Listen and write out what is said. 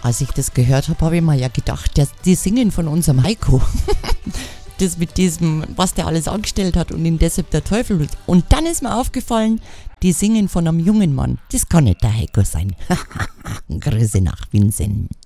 Als ich das gehört habe, habe ich mir ja gedacht, die singen von unserem Heiko. Das mit diesem, was der alles angestellt hat und ihn deshalb der Teufel. Und dann ist mir aufgefallen, die singen von einem jungen Mann. Das kann nicht der Heiko sein. Grüße nach Vincent.